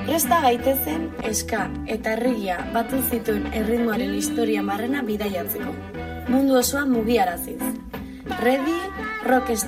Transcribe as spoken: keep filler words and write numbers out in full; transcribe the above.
Presta gaitezen eska eta erregia batu zituen erritmoaren historia marrena bidaiatzeko, mundu osoa mugiaraziz. Ready, rock